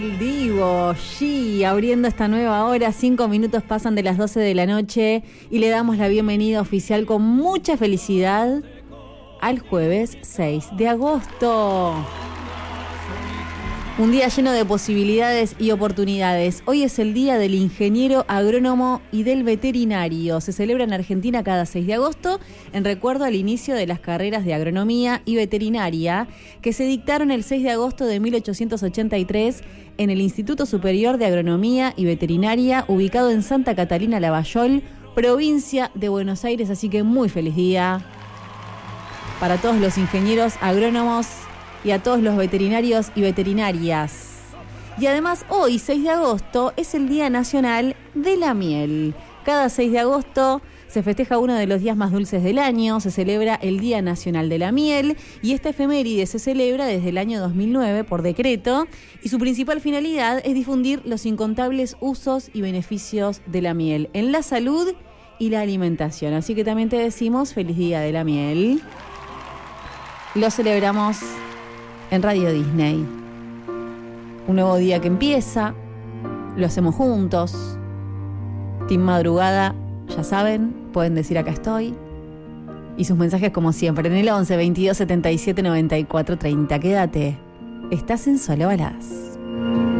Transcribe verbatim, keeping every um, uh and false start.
El Divo, G, abriendo esta nueva hora, cinco minutos pasan de las doce de la noche y le damos la bienvenida oficial con mucha felicidad al jueves seis de agosto. Un día lleno de posibilidades y oportunidades. Hoy es el día del ingeniero agrónomo y del veterinario. Se celebra en Argentina cada seis de agosto en recuerdo al inicio de las carreras de agronomía y veterinaria que se dictaron el seis de agosto de mil ochocientos ochenta y tres en el Instituto Superior de Agronomía y Veterinaria ubicado en Santa Catalina Lavallol, provincia de Buenos Aires. Así que muy feliz día para todos los ingenieros agrónomos y a todos los veterinarios y veterinarias. Y además hoy, seis de agosto, es el Día Nacional de la Miel. Cada seis de agosto se festeja uno de los días más dulces del año, se celebra el Día Nacional de la Miel y esta efeméride se celebra desde el año dos mil nueve por decreto y su principal finalidad es difundir los incontables usos y beneficios de la miel en la salud y la alimentación. Así que también te decimos feliz Día de la Miel. Lo celebramos en Radio Disney. Un nuevo día que empieza, lo hacemos juntos. Team Madrugada, ya saben, pueden decir acá estoy. Y sus mensajes como siempre en el once, veintidós, setenta y siete, noventa y cuatro, treinta. Quédate, estás en Solo Baladas.